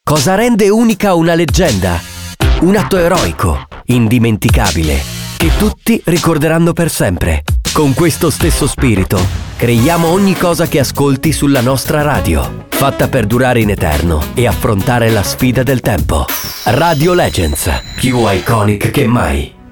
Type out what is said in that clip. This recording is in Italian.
Cosa rende unica una leggenda? Un atto eroico, indimenticabile, che tutti ricorderanno per sempre. Con questo stesso spirito, creiamo ogni cosa che ascolti sulla nostra radio, fatta per durare in eterno e affrontare la sfida del tempo. Radio Legends, più iconic che mai.